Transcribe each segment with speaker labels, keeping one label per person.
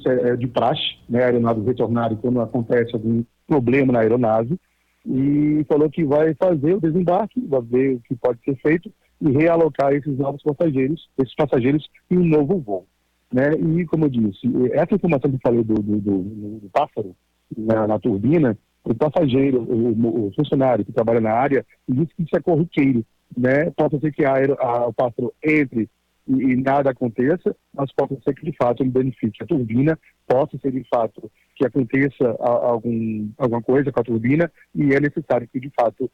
Speaker 1: isso é de praxe, né, aeronaves retornarem quando acontece algum problema na aeronave, e falou que vai fazer o desembarque, vai ver o que pode ser feito e realocar esses passageiros em um novo voo. Né? E, como eu disse, essa informação que eu falei do pássaro na turbina, o passageiro, o funcionário que trabalha na área, disse que isso é corriqueiro, né? Pode ser que o pássaro entre e nada aconteça, mas pode ser que de fato ele danifique a turbina, possa ser de fato que aconteça alguma coisa com a turbina e é necessário que de fato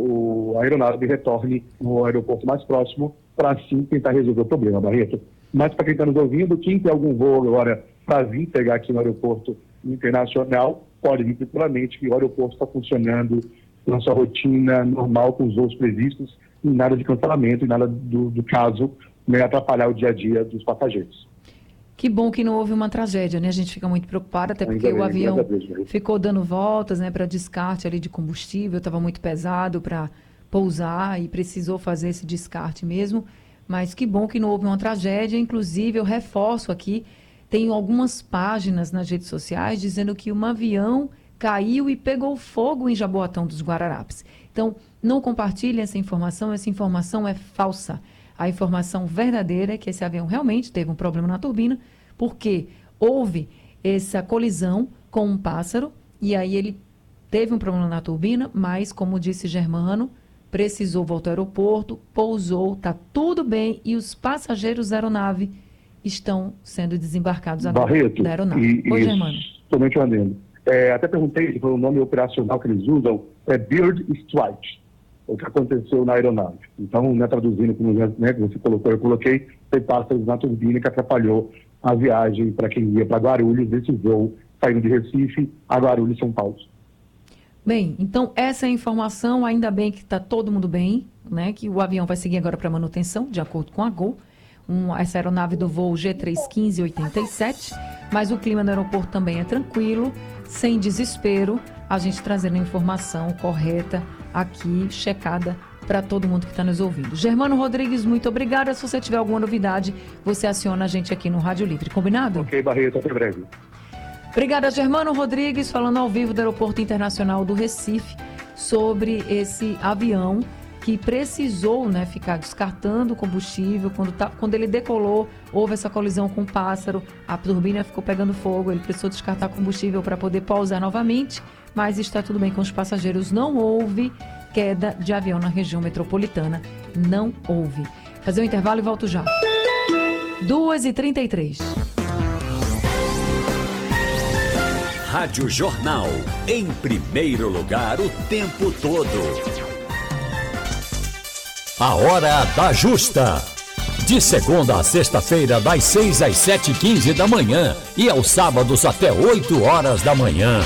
Speaker 1: a aeronave retorne no aeroporto mais próximo para assim tentar resolver o problema, Barreto. Mas para quem está nos ouvindo, quem tem algum voo agora para vir pegar aqui no aeroporto internacional, pode vir tranquilamente, que o aeroporto está funcionando na sua rotina normal, com os voos previstos, e nada de cancelamento, e nada do caso, né, atrapalhar o dia a dia dos passageiros.
Speaker 2: Que bom que não houve uma tragédia, né? A gente fica muito preocupado, até porque o avião ficou dando voltas, né, para descarte ali de combustível, estava muito pesado para pousar e precisou fazer esse descarte mesmo. Mas que bom que não houve uma tragédia. Inclusive, eu reforço aqui, tem algumas páginas nas redes sociais dizendo que um avião caiu e pegou fogo em Jaboatão dos Guararapes. Então, não compartilhem essa informação é falsa. A informação verdadeira é que esse avião realmente teve um problema na turbina, porque houve essa colisão com um pássaro, e aí ele teve um problema na turbina, mas, como disse Germano, precisou voltar ao aeroporto, pousou, está tudo bem, e os passageiros da aeronave estão sendo desembarcados agora
Speaker 1: Barreto,
Speaker 2: da aeronave. Oi, Germano.
Speaker 1: Somente um adendo. Até perguntei se foi o nome operacional que eles usam, é Bird Strike, o que aconteceu na aeronave. Então, né, traduzindo, como né, você colocou, eu coloquei, foi pássaros na turbina que atrapalhou a viagem para quem ia para Guarulhos, desse voo saindo de Recife a Guarulhos, São Paulo.
Speaker 2: Bem, então essa é a informação, ainda bem que está todo mundo bem, né, que o avião vai seguir agora para manutenção, de acordo com a Gol, essa aeronave do voo G315-87, mas o clima no aeroporto também é tranquilo, sem desespero, a gente trazendo a informação correta aqui, checada para todo mundo que está nos ouvindo. Germano Rodrigues, muito obrigada. Se você tiver alguma novidade, você aciona a gente aqui no Rádio Livre, combinado?
Speaker 1: Ok, Barreto, até breve.
Speaker 2: Obrigada, Germano Rodrigues, falando ao vivo do Aeroporto Internacional do Recife sobre esse avião que precisou, né, ficar descartando combustível. Quando ele decolou, houve essa colisão com o pássaro, a turbina ficou pegando fogo, ele precisou descartar combustível para poder pousar novamente, mas está tudo bem com os passageiros. Não houve queda de avião na região metropolitana, não houve. Fazer um intervalo e volto já. 2h33.
Speaker 3: Rádio Jornal, em primeiro lugar o tempo todo. A Hora da Justa. De segunda a sexta-feira, das 6 às 7h15 da manhã e aos sábados até 8 horas da manhã.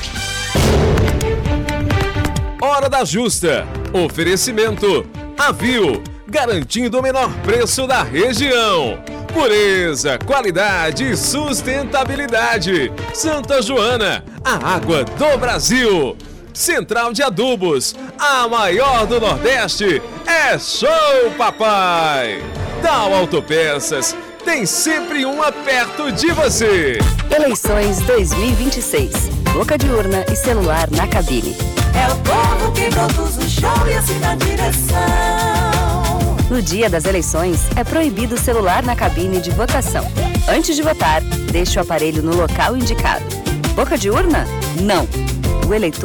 Speaker 4: Hora da Justa. Oferecimento Avio, garantindo o menor preço da região. Pureza, qualidade e sustentabilidade. Santa Joana, a água do Brasil. Central de Adubos, a maior do Nordeste. É show, papai! Tal Autopeças, tem sempre uma perto de você.
Speaker 5: Eleições 2026. Boca de urna e celular na cabine.
Speaker 6: É o povo que produz o show e assim na direção.
Speaker 5: No dia das eleições, é proibido o celular na cabine de votação. Antes de votar, deixe o aparelho no local indicado. Boca de urna? Não. O eleitor